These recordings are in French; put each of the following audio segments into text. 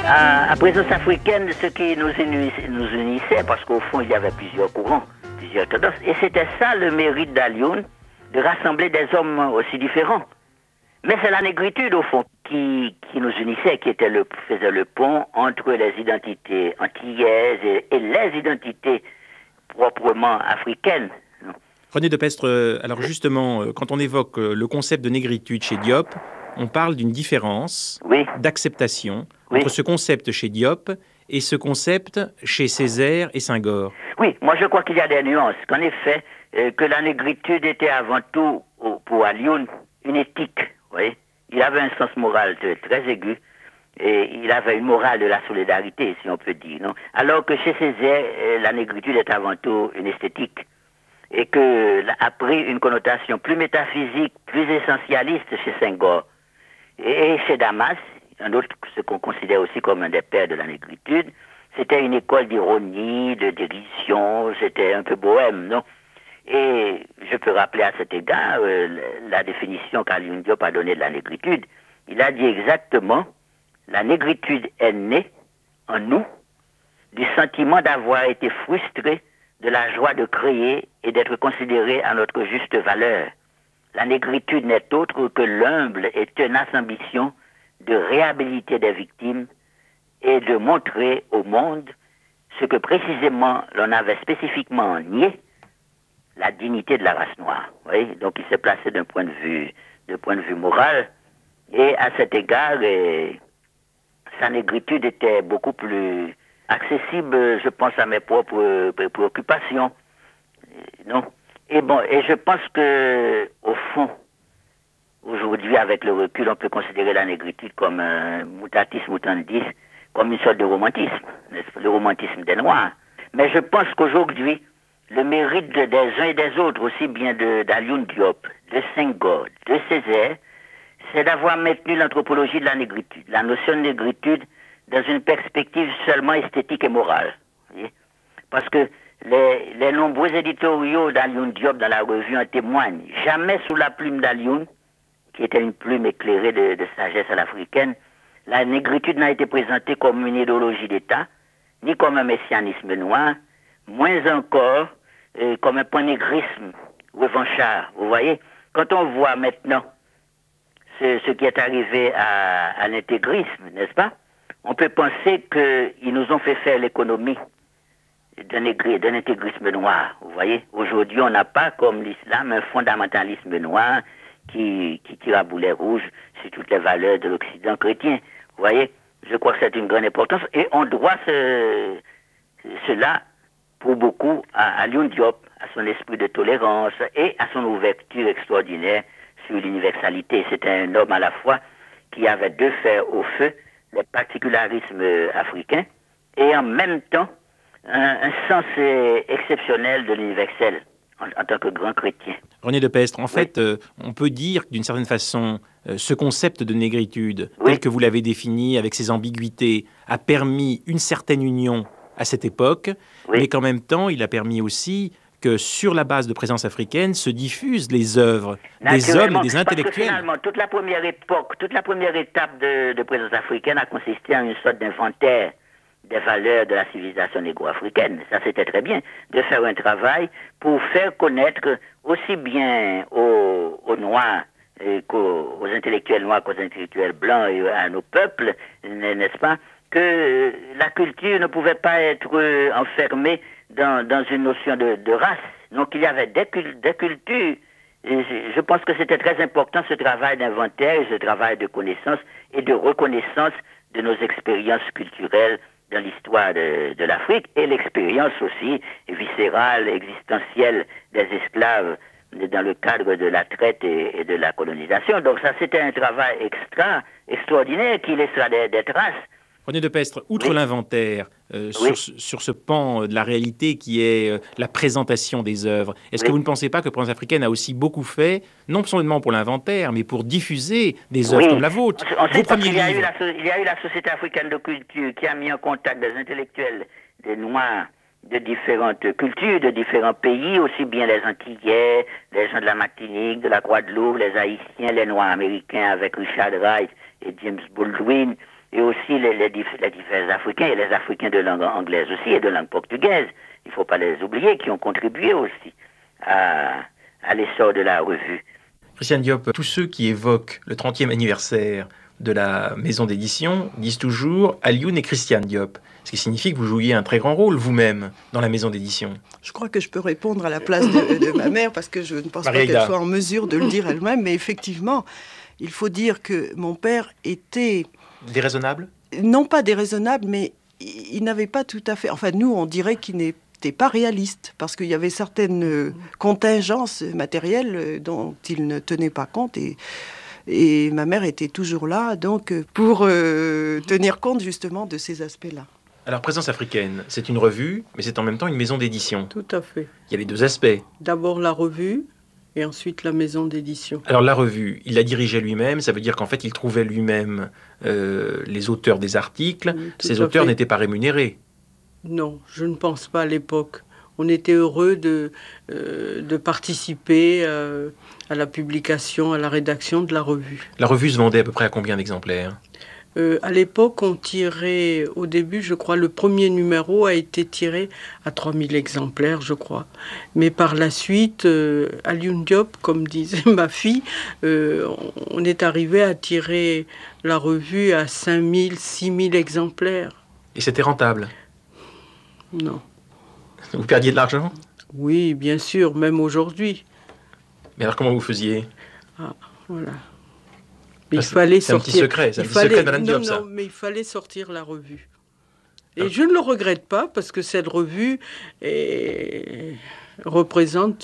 À présence africaine, ce qui nous unissait, parce qu'au fond, il y avait plusieurs courants, plusieurs tendances, et c'était ça le mérite d'Alioune, de rassembler des hommes aussi différents. Mais c'est la négritude, au fond, qui nous unissait, qui faisait le pont entre les identités antillaises et les identités proprement africaines. René Depestre, alors justement, quand on évoque le concept de négritude chez Diop, on parle d'une différence d'acceptation entre ce concept chez Diop et ce concept chez Césaire et Senghor. Oui, moi je crois qu'il y a des nuances. Qu'en effet, que la négritude était avant tout, pour Alioune, une éthique. Vous voyez, il avait un sens moral très aigu et il avait une morale de la solidarité, si on peut dire. Non, alors que chez Césaire, la négritude est avant tout une esthétique et que a pris une connotation plus métaphysique, plus essentialiste chez Senghor. Et chez Damas, un autre, ce qu'on considère aussi comme un des pères de la négritude, c'était une école d'ironie, de dérision, c'était un peu bohème, non? Et je peux rappeler à cet égard la définition qu'Alioune Diop a donnée de la négritude. Il a dit exactement, la négritude est née en nous du sentiment d'avoir été frustré de la joie de créer et d'être considéré à notre juste valeur. La négritude n'est autre que l'humble et tenace ambition de réhabiliter des victimes et de montrer au monde ce que précisément l'on avait spécifiquement nié, la dignité de la race noire. Oui, donc il s'est placé d'un point de vue moral, et à cet égard, sa négritude était beaucoup plus accessible, je pense, à mes propres préoccupations. Non. Et bon, et je pense que, au fond, aujourd'hui, avec le recul, on peut considérer la négritude comme un mutatis mutandis, comme une sorte de romantisme, le romantisme des Noirs. Mais je pense qu'aujourd'hui, le mérite des uns et des autres, aussi bien d'Alioune Diop, de Senghor, de Césaire, c'est d'avoir maintenu l'anthropologie de la négritude, la notion de négritude dans une perspective seulement esthétique et morale. Voyez? Parce que les nombreux éditoriaux d'Alioune Diop dans la revue en témoignent. Jamais sous la plume d'Alioune, qui était une plume éclairée de sagesse à l'africaine, la négritude n'a été présentée comme une idéologie d'État, ni comme un messianisme noir, moins encore comme un panégrisme revanchard. Vous voyez, quand on voit maintenant ce qui est arrivé à l'intégrisme, n'est-ce pas? On peut penser qu'ils nous ont fait faire l'économie d'un intégrisme noir. Vous voyez, aujourd'hui, on n'a pas, comme l'islam, un fondamentalisme noir qui tire à boulet rouge sur toutes les valeurs de l'Occident chrétien. Vous voyez, je crois que c'est une grande importance et on doit cela pour beaucoup à Alioune Diop, à son esprit de tolérance et à son ouverture extraordinaire sur l'universalité. C'était un homme à la fois qui avait deux fers au feu, les particularismes africains et en même temps un sens exceptionnel de l'universel en tant que grand chrétien. René Depestre, en fait, on peut dire d'une certaine façon, ce concept de négritude, tel que vous l'avez défini avec ses ambiguïtés, a permis une certaine union à cette époque, mais qu'en même temps, il a permis aussi que sur la base de présence africaine se diffusent les œuvres des hommes et des intellectuels. Parce que finalement, toute la première étape de présence africaine a consisté en une sorte d'inventaire des valeurs de la civilisation négro-africaine. Ça, c'était très bien, de faire un travail pour faire connaître aussi bien aux Noirs qu'aux intellectuels noirs, qu'aux intellectuels blancs et à nos peuples, n'est-ce pas, que la culture ne pouvait pas être enfermée dans une notion de race. Donc il y avait des cultures. Et je pense que c'était très important ce travail d'inventaire, ce travail de connaissance et de reconnaissance de nos expériences culturelles dans l'histoire de l'Afrique et l'expérience aussi viscérale, existentielle des esclaves dans le cadre de la traite et de la colonisation. Donc ça, c'était un travail extraordinaire qui laissera des traces. René Depestre, outre l'inventaire, sur ce pan de la réalité qui est la présentation des œuvres, est-ce que vous ne pensez pas que Présence africaine a aussi beaucoup fait, non seulement pour l'inventaire, mais pour diffuser des œuvres comme la vôtre? Vos premiers livres. Il y a eu la Société africaine de culture qui a mis en contact des intellectuels, des Noirs, de différentes cultures, de différents pays, aussi bien les Antillais, les gens de la Martinique, de la Guadeloupe, les Haïtiens, les Noirs américains avec Richard Wright et James Baldwin, et aussi les divers Africains, et les Africains de langue anglaise aussi, et de langue portugaise, il ne faut pas les oublier, qui ont contribué aussi à l'essor de la revue. Christiane Diop, tous ceux qui évoquent le 30e anniversaire de la maison d'édition disent toujours Alioune et Christiane Diop, ce qui signifie que vous jouiez un très grand rôle vous-même dans la maison d'édition. Je crois que je peux répondre à la place de ma mère parce que je ne pense pas qu'elle soit en mesure de le dire elle-même, mais effectivement, il faut dire que mon père était... Déraisonnable ? Non pas déraisonnable, mais il n'avait pas tout à fait... Enfin, nous, on dirait qu'il n'était pas réaliste, parce qu'il y avait certaines contingences matérielles dont il ne tenait pas compte, et ma mère était toujours là, donc, pour tenir compte justement de ces aspects-là. Alors, Présence africaine, c'est une revue, mais c'est en même temps une maison d'édition. Tout à fait. Il y a les deux aspects. D'abord la revue, et ensuite la maison d'édition. Alors la revue, il la dirigeait lui-même, ça veut dire qu'en fait il trouvait lui-même les auteurs des articles. Oui, ces auteurs n'étaient pas rémunérés. Non, je ne pense pas à l'époque. On était heureux de participer à la publication, à la rédaction de la revue. La revue se vendait à peu près à combien d'exemplaires ? À l'époque, on tirait, au début, je crois, le premier numéro a été tiré à 3000 exemplaires, je crois. Mais par la suite, Alioune Diop, comme disait ma fille, on est arrivé à tirer la revue à 5000, 6000 exemplaires. Et c'était rentable ? Non. Vous perdiez de l'argent ? Oui, bien sûr, même aujourd'hui. Mais alors comment vous faisiez ? Ah, voilà. Il fallait sortir. C'est un petit secret, c'est un petit secret de Madame Diop, ça. Non, mais il fallait sortir la revue. Et je ne le regrette pas, parce que cette revue représente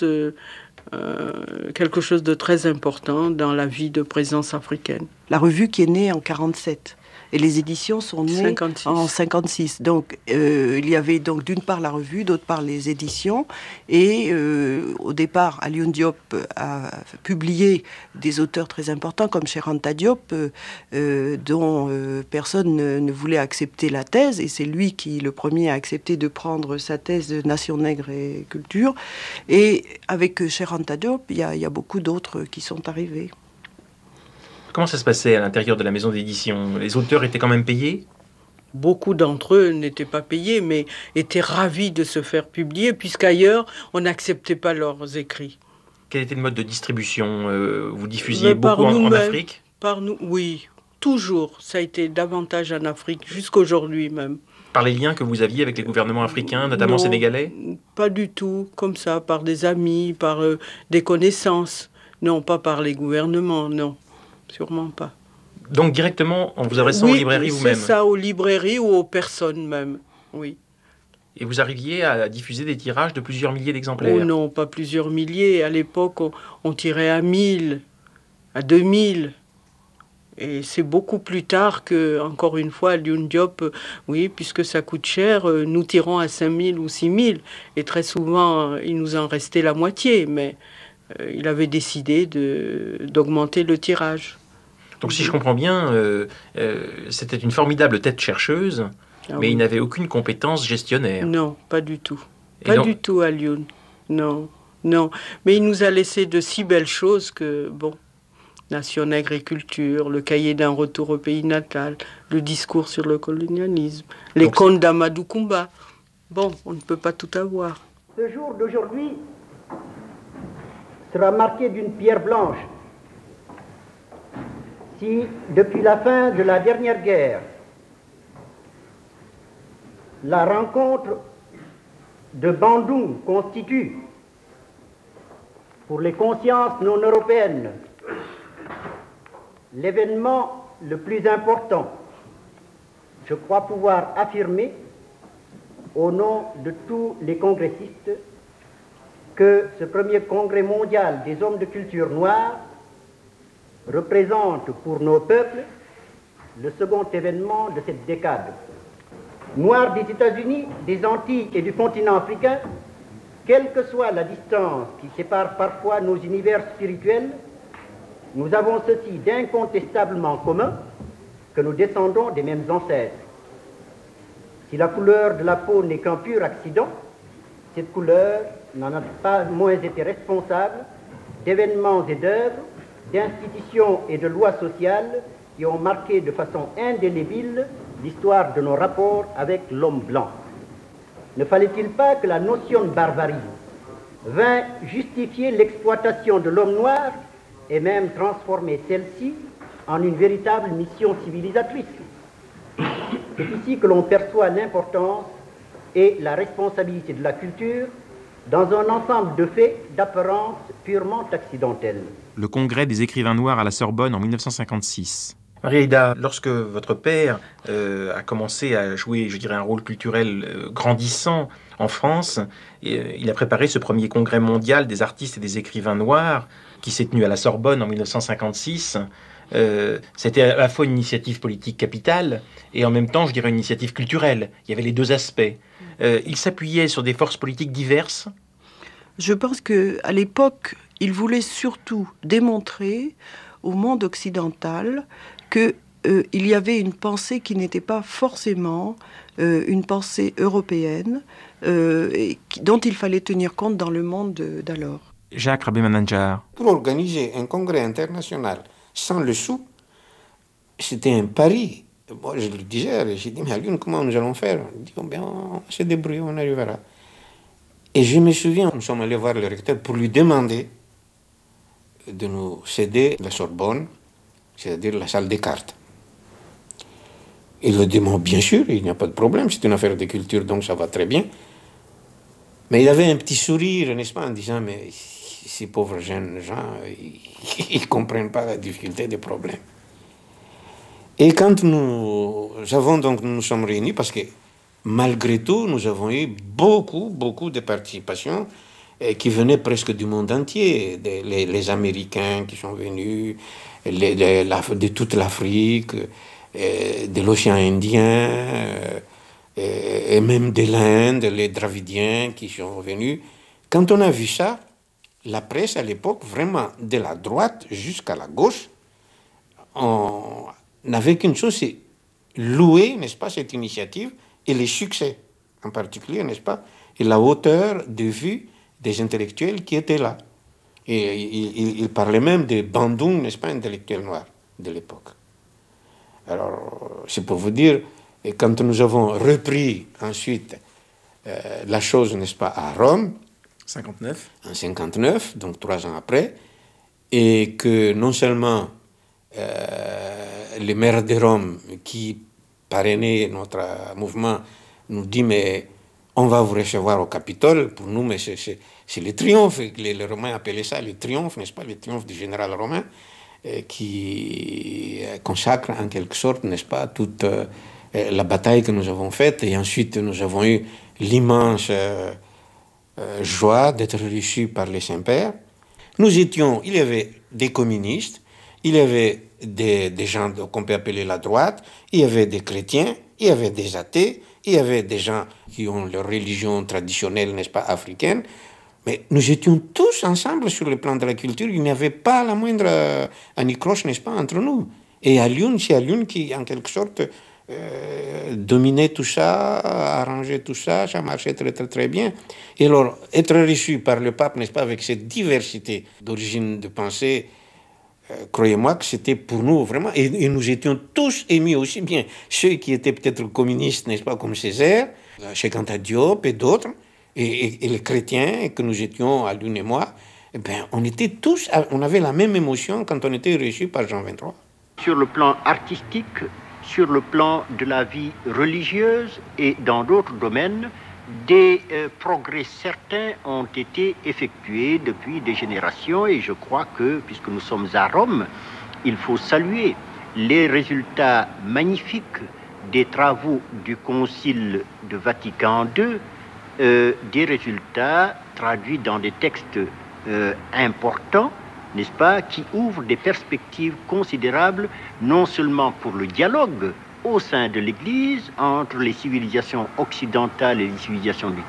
quelque chose de très important dans la vie de Présence africaine. La revue qui est née en 1947. Et les éditions sont nées 56. En 1956. Donc, il y avait donc d'une part la revue, d'autre part les éditions. Et au départ, Alioune Diop a publié des auteurs très importants comme Cheikh Anta Diop, dont personne ne voulait accepter la thèse. Et c'est lui qui, le premier, a accepté de prendre sa thèse de Nation nègre et culture. Et avec Cheikh Anta Diop, il y a beaucoup d'autres qui sont arrivés. Comment ça se passait à l'intérieur de la maison d'édition ? Les auteurs étaient quand même payés ? Beaucoup d'entre eux n'étaient pas payés, mais étaient ravis de se faire publier, puisqu'ailleurs, on n'acceptait pas leurs écrits. Quel était le mode de distribution ? Vous diffusiez beaucoup en Afrique ? Par nous, oui, toujours. Ça a été davantage en Afrique, jusqu'aujourd'hui même. Par les liens que vous aviez avec les gouvernements africains, notamment sénégalais ? Pas du tout, comme ça, par des amis, par des connaissances. Non, pas par les gouvernements, non. Sûrement pas. Donc directement, en vous adressant aux librairies vous-même ? C'est ça, aux librairies ou aux personnes même, oui. Et vous arriviez à diffuser des tirages de plusieurs milliers d'exemplaires ? Oh non, pas plusieurs milliers. À l'époque, on tirait à 1000, à 2000. Et c'est beaucoup plus tard que, encore une fois, Alioune Diop, oui, puisque ça coûte cher, nous tirons à 5000 ou 6000. Et très souvent, il nous en restait la moitié, mais il avait décidé d'augmenter le tirage. Donc si je comprends bien, c'était une formidable tête chercheuse, mais il n'avait aucune compétence gestionnaire. Non, pas du tout. Du tout, Alioune. Non, non. Mais il nous a laissé de si belles choses que, bon, Nation nègre et culture, le cahier d'un retour au pays natal, le discours sur le colonialisme, les contes d'Amadou Koumba. Bon, on ne peut pas tout avoir. Ce jour d'aujourd'hui sera marqué d'une pierre blanche. Si, depuis la fin de la dernière guerre, la rencontre de Bandung constitue, pour les consciences non européennes, l'événement le plus important, je crois pouvoir affirmer, au nom de tous les congressistes, que ce premier congrès mondial des hommes de culture noire représente pour nos peuples le second événement de cette décade. Noirs des États-Unis, des Antilles et du continent africain, quelle que soit la distance qui sépare parfois nos univers spirituels, nous avons ceci d'incontestablement commun, que nous descendons des mêmes ancêtres. Si la couleur de la peau n'est qu'un pur accident, cette couleur n'en a pas moins été responsable d'événements et d'œuvres, d'institutions et de lois sociales qui ont marqué de façon indélébile l'histoire de nos rapports avec l'homme blanc. Ne fallait-il pas que la notion de barbarie vint justifier l'exploitation de l'homme noir et même transformer celle-ci en une véritable mission civilisatrice? C'est ici que l'on perçoit l'importance et la responsabilité de la culture dans un ensemble de faits d'apparence purement accidentelle. Le congrès des écrivains noirs à la Sorbonne en 1956. Marie-Aïda, lorsque votre père a commencé à jouer, je dirais, un rôle culturel grandissant en France, il a préparé ce premier congrès mondial des artistes et des écrivains noirs qui s'est tenu à la Sorbonne en 1956. C'était à la fois une initiative politique capitale et en même temps, je dirais, une initiative culturelle. Il y avait les deux aspects. Il s'appuyait sur des forces politiques diverses. Je pense qu'à l'époque, il voulait surtout démontrer au monde occidental qu'il y avait une pensée qui n'était pas forcément une pensée européenne dont il fallait tenir compte dans le monde d'alors. Jacques Rabé-Manandjar. Pour organiser un congrès international sans le sou, c'était un pari. Moi, je le disais, j'ai dit, mais Alioune, comment nous allons faire? Il dit, bien, on se débrouille, on arrivera. Et je me souviens, nous sommes allés voir le recteur pour lui demander de nous céder la Sorbonne, c'est-à-dire la salle des cartes. Il a dit, bon, bien sûr, il n'y a pas de problème, c'est une affaire de culture, donc ça va très bien. Mais il avait un petit sourire, n'est-ce pas, en disant, mais ces pauvres jeunes gens, ils ne comprennent pas la difficulté des problèmes. Et quand nous nous sommes réunis, parce que malgré tout, nous avons eu beaucoup de participation qui venaient presque du monde entier. Les Américains qui sont venus, de toute l'Afrique, de l'océan Indien, et même de l'Inde, les Dravidiens qui sont venus. Quand on a vu ça, la presse à l'époque, vraiment de la droite jusqu'à la gauche, on n'avait qu'une chose, c'est louer, n'est-ce pas, cette initiative et les succès, en particulier, n'est-ce pas, et la hauteur de vue des intellectuels qui étaient là. Et il parlait même des bandung, n'est-ce pas, intellectuels noirs de l'époque. Alors, c'est pour vous dire, et quand nous avons repris ensuite la chose, n'est-ce pas, à Rome, 59. En 59, donc 3 ans après, et que non seulement les maires de Rome qui parrainaient notre mouvement nous dit mais on va vous recevoir au Capitole, pour nous mais c'est le triomphe, les Romains appelaient ça le triomphe, n'est-ce pas, le triomphe du général romain, qui consacre en quelque sorte, n'est-ce pas, toute la bataille que nous avons faite, et ensuite nous avons eu l'immense joie d'être reçus par les Saints-Pères. Nous étions, il y avait des communistes, il y avait des gens qu'on peut appeler la droite, il y avait des chrétiens, il y avait des athées, il y avait des gens qui ont leur religion traditionnelle, n'est-ce pas, africaine, mais nous étions tous ensemble sur le plan de la culture, il n'y avait pas la moindre anicroche, n'est-ce pas, entre nous. Et Alioune, c'est Alioune qui, en quelque sorte, dominait tout ça, arrangeait tout ça, ça marchait très bien. Et alors, être reçu par le pape, n'est-ce pas, avec cette diversité d'origine de pensée, croyez-moi que c'était pour nous vraiment, et nous étions tous émus, aussi bien ceux qui étaient peut-être communistes, n'est-ce pas, comme Césaire, Cheikh Anta Diop et d'autres, et les chrétiens que nous étions, Alioune et moi, eh bien, on était tous, on avait la même émotion quand on était reçus par Jean XXIII. Sur le plan artistique, sur le plan de la vie religieuse et dans d'autres domaines, des progrès certains ont été effectués depuis des générations et je crois que, puisque nous sommes à Rome, il faut saluer les résultats magnifiques des travaux du Concile de Vatican II, des résultats traduits dans des textes importants, n'est-ce pas, qui ouvrent des perspectives considérables, non seulement pour le dialogue au sein de l'Église entre les civilisations occidentales et les civilisations du